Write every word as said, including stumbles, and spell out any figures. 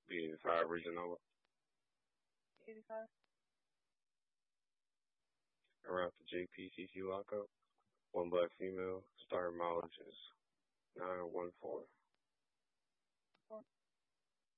eighty-five Regional. eighty-five. Around the J P C C lockup. One black female. Starting mileage is nine one four.